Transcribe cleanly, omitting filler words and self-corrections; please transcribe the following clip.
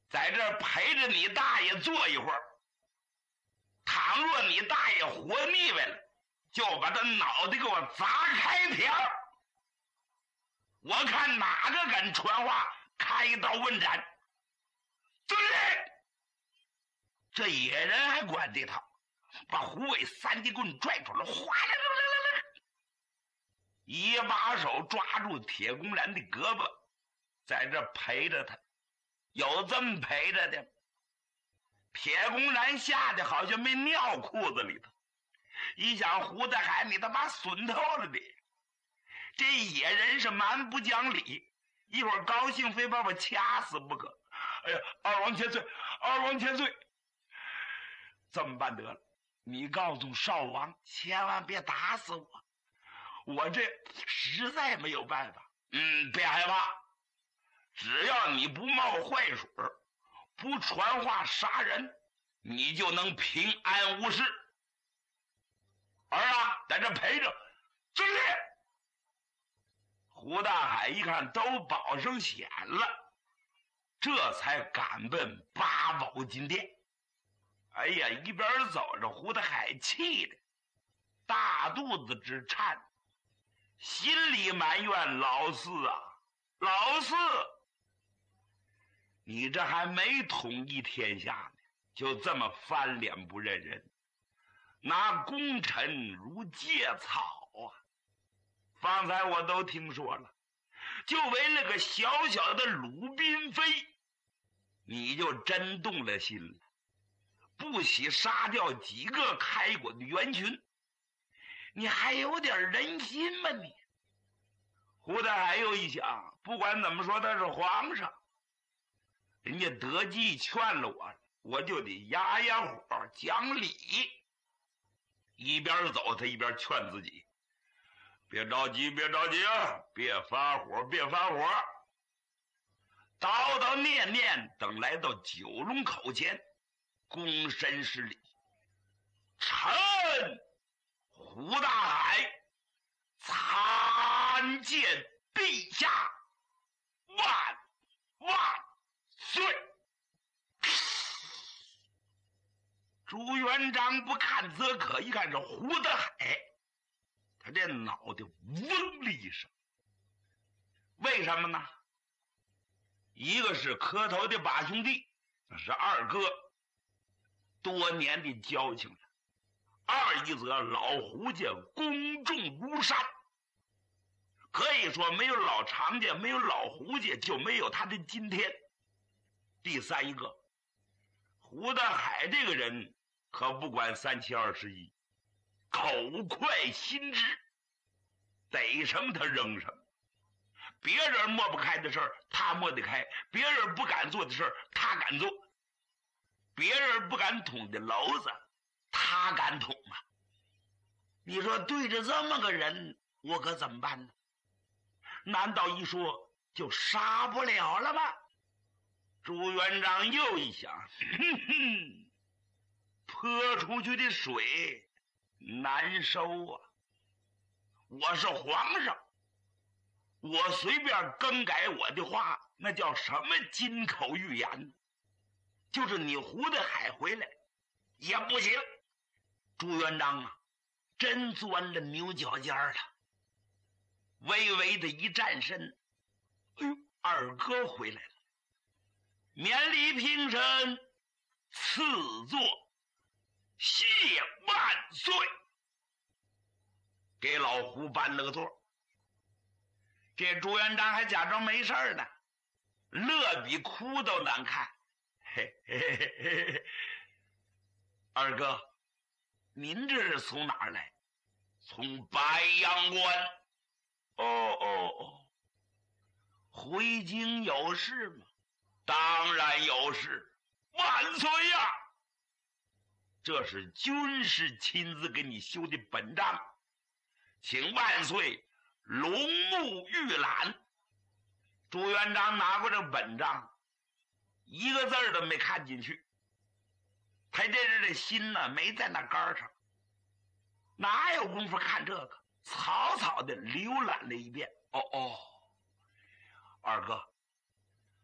在这儿陪着你大爷坐一会儿。倘若你大爷活腻歪了，就把他脑袋给我砸开条。我看哪个敢传话，开刀问斩。遵令！这野人还管这套，把胡伟三节棍拽出来，哗啦啦啦啦，一把手抓住铁公然的胳膊，在这陪着他。有这么陪着的，铁公然吓得好像没尿裤子里头。一想胡大海，你他妈损透了你！这野人是蛮不讲理，一会儿高兴非把我掐死不可。哎呀，二王千岁，二王千岁！这么办得了，你告诉少王，千万别打死我，我这实在没有办法。别害怕，只要你不冒坏水，不传话杀人，你就能平安无事。儿啊，在这陪着。遵令！胡大海一看都保上险了，这才赶奔八宝金殿。哎呀，一边走着，胡大海气的大肚子直颤，心里埋怨老四啊，老四，你这还没统一天下呢，就这么翻脸不认人，拿功臣如芥草啊！方才我都听说了，就为了个小小的鲁滨妃，你就真动了心了，不惜杀掉几个开国的元勋，你还有点人心吗你？胡大海又一想，不管怎么说他是皇上，人家得计劝了我，我就得压压火讲理。一边走他一边劝自己，别着急，别着急啊，别发火，别发火。叨叨念念，等来到九龙口前，躬身施礼，臣胡大海参见陛下，万万岁！朱元璋不看则可，一看是胡大海，他这脑袋嗡的一声。为什么呢？一个是磕头的把兄弟，那是二哥，多年的交情了；二一则老胡家公众如山，可以说没有老常家，没有老胡家，就没有他的今天。第三一个，胡大海这个人可不管3七21，口快心直，逮什么他扔什么。别人抹不开的事儿他抹得开，别人不敢做的事儿他敢做，别人不敢捅的篓子他敢捅啊！你说对着这么个人，我可怎么办呢？难道一说就杀不了了吗？朱元璋又一想，泼出去的水难收啊！我是皇上，我随便更改我的话，那叫什么金口玉言？就是你胡大海回来也不行。朱元璋啊，真钻了牛角尖了，微微的一站身，哎呦，二哥回来了，免礼平身，赐座，谢万岁，给老胡搬了个座。这朱元璋还假装没事呢，乐比哭都难看。嘿嘿嘿嘿嘿，二哥，您这是从哪儿来？从白阳关。哦，回京有事吗？当然有事，万岁呀！这是军师亲自给你修的本账，请万岁龙目预览。朱元璋拿过这本账，一个字儿都没看进去，他这人的心呢没在那杆上，哪有功夫看这个？草草的浏览了一遍。二哥，